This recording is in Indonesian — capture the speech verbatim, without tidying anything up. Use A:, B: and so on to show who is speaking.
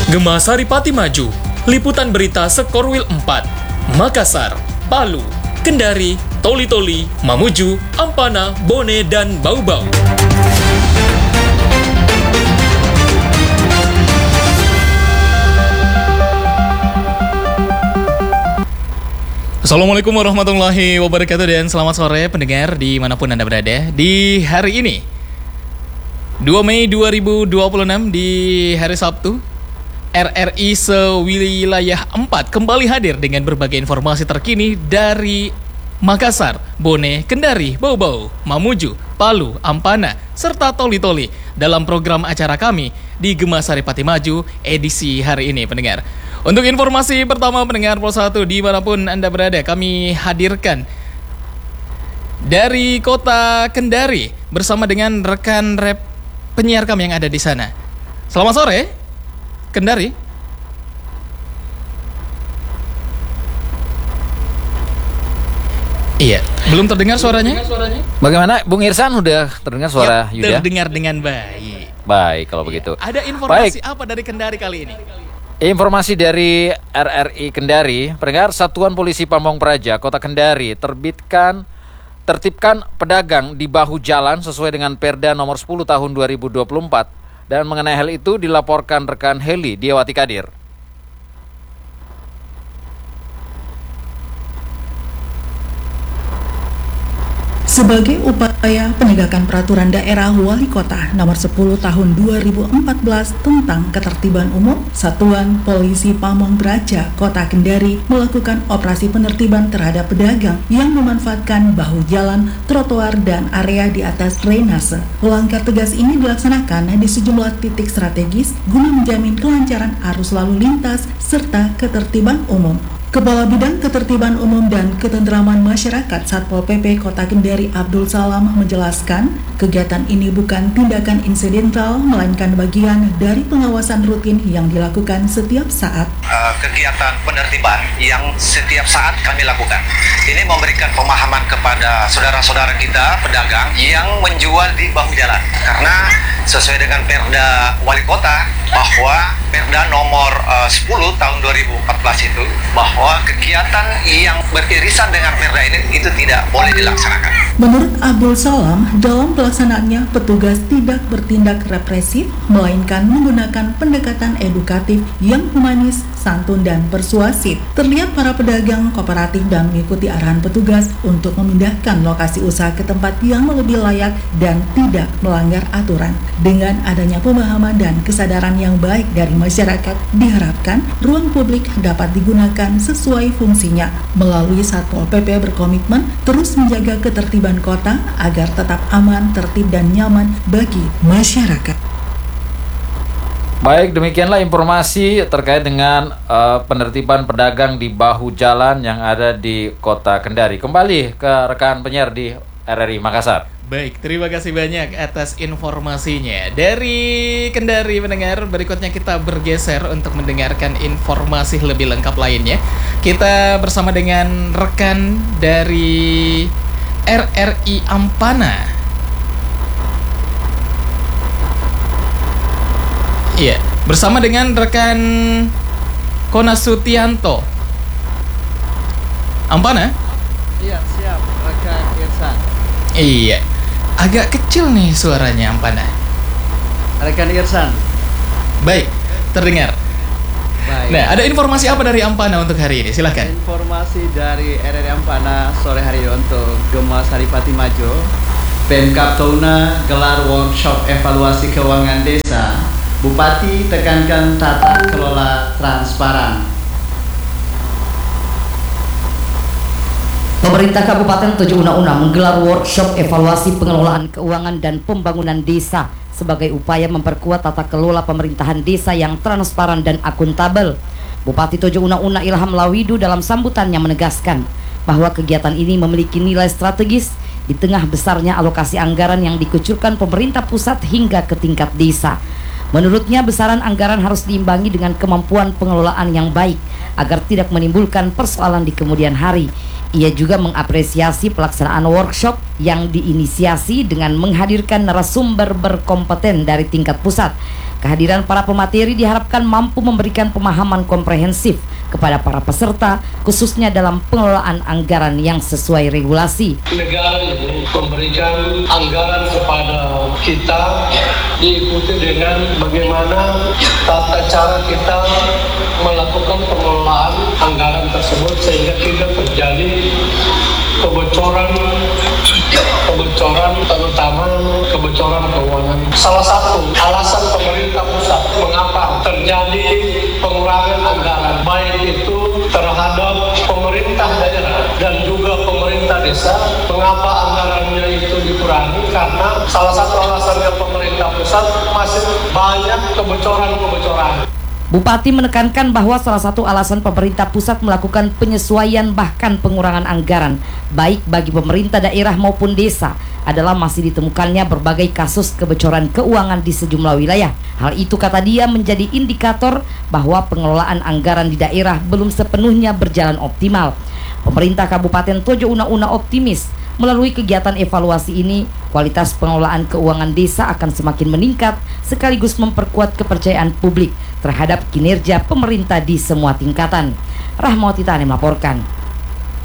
A: Gema Saripati Maju, liputan berita Sekorwil empat, Makassar, Palu, Kendari, Toli-Toli, Mamuju, Ampana, Bone, dan Bau-Bau. Assalamualaikum warahmatullahi wabarakatuh dan selamat sore pendengar dimanapun Anda berada. Di hari ini dua Mei dua ribu dua puluh enam, di hari Sabtu, R R I Sewilayah empat kembali hadir dengan berbagai informasi terkini dari Makassar, Bone, Kendari, Bau-Bau, Mamuju, Palu, Ampana, serta Toli-Toli dalam program acara kami di Gema Saripati Maju edisi hari ini, pendengar. Untuk informasi pertama, pendengar Pol satu dimanapun Anda berada, kami hadirkan dari kota Kendari bersama dengan rekan rep penyiar kami yang ada di sana. Selamat sore, Kendari. Iya, belum terdengar suaranya?
B: Bagaimana, Bung Irsan, udah terdengar suara
A: ya,
B: Yuda?
A: Terdengar dengan baik.
B: Baik, kalau begitu.
A: Ada informasi
B: Baik.
A: apa dari Kendari kali ini?
B: Informasi dari R R I Kendari, pendengar, Satuan Polisi Pamong Praja Kota Kendari terbitkan tertibkan pedagang di bahu jalan sesuai dengan Perda nomor sepuluh tahun dua ribu dua puluh empat, dan mengenai hal itu dilaporkan rekan Heli Diawati Kadir.
C: Sebagai upaya penegakan peraturan daerah Wali Kota nomor sepuluh tahun dua ribu empat belas tentang ketertiban umum, Satuan Polisi Pamong Praja Kota Kendari melakukan operasi penertiban terhadap pedagang yang memanfaatkan bahu jalan, trotoar, dan area di atas drainase. Langkah tegas ini dilaksanakan di sejumlah titik strategis guna menjamin kelancaran arus lalu lintas serta ketertiban umum. Kepala Bidang Ketertiban Umum dan Ketentraman Masyarakat Satpol P P Kota Kendari Abdul Salam menjelaskan, kegiatan ini bukan tindakan insidental, melainkan bagian dari pengawasan rutin yang dilakukan setiap saat.
D: Uh, kegiatan penertiban yang setiap saat kami lakukan. Ini memberikan pemahaman kepada saudara-saudara kita, pedagang yang menjual di bahu jalan. Karena sesuai dengan Perda Wali Kota, bahwa Perda nomor uh, sepuluh tahun dua ribu empat belas itu, bahwa kegiatan yang beririsan dengan Perda ini itu tidak boleh dilaksanakan.
C: Menurut Abdul Salam, dalam pelaksanaannya petugas tidak bertindak represif, melainkan menggunakan pendekatan edukatif yang humanis, santun, dan persuasif. Terlihat para pedagang kooperatif dan mengikuti arahan petugas untuk memindahkan lokasi usaha ke tempat yang lebih layak dan tidak melanggar aturan. Dengan adanya pemahaman dan kesadaran yang baik dari masyarakat, diharapkan ruang publik dapat digunakan sesuai fungsinya. Melalui Satpol P P berkomitmen terus menjaga ketertiban kota agar tetap aman, tertib, dan nyaman bagi masyarakat.
B: Baik, demikianlah informasi terkait dengan uh, penertiban pedagang di bahu jalan yang ada di Kota Kendari. Kembali ke rekan penyiar di R R I Makassar.
A: Baik, terima kasih banyak atas informasinya. Dari Kendari, pendengar, berikutnya kita bergeser untuk mendengarkan informasi lebih lengkap lainnya. Kita bersama dengan rekan dari R R I Ampana. Iya, bersama dengan rekan Kona Sutianto. Ampana?
E: Iya, siap, rekan Irsan.
A: Iya. Agak kecil nih suaranya, Ampana.
E: Rekan Irsan.
A: Baik, terdengar.
E: Baik.
A: Nah, ada informasi apa dari Ampana untuk hari ini? Silakan.
E: Informasi dari R R I Ampana sore hari ini untuk Gema Saripati Maju. Pemkab Touna gelar workshop evaluasi keuangan desa. Bupati tekankan tata kelola transparan.
F: Pemerintah Kabupaten Tojo Una Una menggelar workshop evaluasi pengelolaan keuangan dan pembangunan desa sebagai upaya memperkuat tata kelola pemerintahan desa yang transparan dan akuntabel. Bupati Tojo Una Una Ilham Lawidu dalam sambutannya menegaskan bahwa kegiatan ini memiliki nilai strategis di tengah besarnya alokasi anggaran yang dikucurkan pemerintah pusat hingga ke tingkat desa. Menurutnya, besaran anggaran harus diimbangi dengan kemampuan pengelolaan yang baik agar tidak menimbulkan persoalan di kemudian hari. Ia juga mengapresiasi pelaksanaan workshop yang diinisiasi dengan menghadirkan narasumber berkompeten dari tingkat pusat Kehadiran para pemateri diharapkan mampu memberikan pemahaman komprehensif kepada para peserta, khususnya dalam pengelolaan anggaran yang sesuai regulasi.
G: Negara ini memberikan anggaran kepada kita, diikuti dengan bagaimana tata cara kita melakukan pengelolaan anggaran tersebut sehingga tidak terjadi kebocoran kebocoran terutama kebocoran keuangan. Salah satu alasan pemerintah pusat mengapa terjadi pengurangan anggaran baik itu terhadap pemerintah daerah dan juga pemerintah desa, mengapa anggarannya itu dikurangi, karena salah satu alasannya pemerintah pusat masih banyak kebocoran-kebocoran.
F: Bupati menekankan bahwa salah satu alasan pemerintah pusat melakukan penyesuaian bahkan pengurangan anggaran baik bagi pemerintah daerah maupun desa adalah masih ditemukannya berbagai kasus kebocoran keuangan di sejumlah wilayah. Hal itu, kata dia, menjadi indikator bahwa pengelolaan anggaran di daerah belum sepenuhnya berjalan optimal. Pemerintah Kabupaten Tojo Una Una optimis melalui kegiatan evaluasi ini, kualitas pengelolaan keuangan desa akan semakin meningkat sekaligus memperkuat kepercayaan publik terhadap kinerja pemerintah di semua tingkatan. Rahmawati Tani melaporkan.